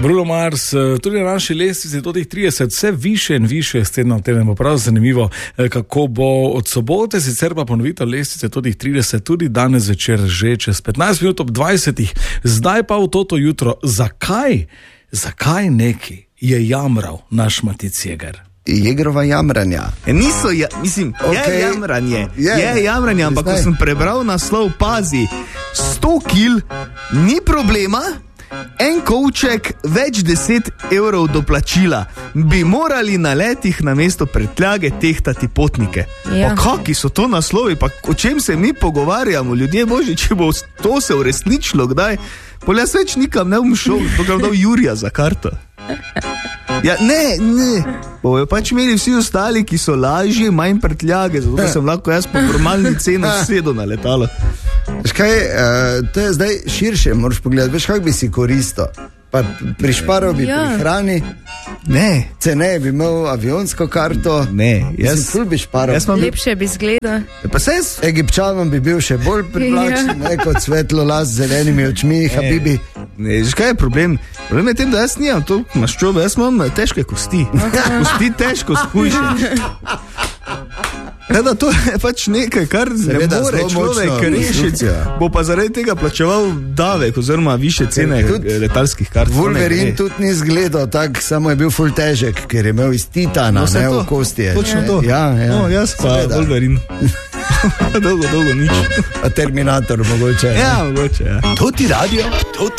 Bruno Mars, tudi na naši lestvici do teh 30, vse više in više s tednom teden, bo prav zanimivo, kako bo od sobote, sicer pa ponovitev lestvice do teh 30, tudi danes večer že čez 15 minut ob 20. Zdaj pa v toto jutro, zakaj neki je jamral naš Matic Jeger? Jegrova jamranja. Niso, je jamranje. Je jamranje, ampak ko sem prebral naslov, pazi, 100 kil, ni problema, en kovček, več 10 evrov doplačila. Bi morali na letih na mesto prtljage tehtati potnike. Ja. Pa kaki so to naslovi, pa o čem se mi pogovarjamo, ljudje božji, če bo to se uresničilo kdaj, pol jaz več nikam ne bom šel, dokaj dal Jurija za karto. Ja, ne, bojo pač imeli vsi ostali, ki so lažje, manj prtljage, zato sem lahko jaz po normalni ceni sedel na letalo. Veš kaj, to je zdaj širše, moraš pogledati, veš kak bi si koristil, pa prišparal bi pri hrani, Ne, ceneje bi imel avionsko karto, ne, jaz ful bi šparal. Lepše bi izgledal. Pa se Egipčanom bi bil še bolj privlačen, ne kot svetlo las z zelenimi očmi, habibi. Ne, veš kaj je problem? Problem je tem, da jaz nimam to maščobe, jaz imam težke kosti. Kosti težko spuščam. Da, to je pač nekaj, kar Seveda, ne more zelo človek močna rešiti. konstrukcija. Bo pa zaradi tega plačeval davek oziroma više cene Tudi letalskih kart. Wolverine tudi ni izgledal tak, samo je bil ful težek, ker je imel iz titana, No, saj ne to, v kosti. točno to. Ja. No, jaz pa Seveda. Wolverine. dolgo nič. A Terminator mogoče. Ja, mogoče, ja. To ti radio, to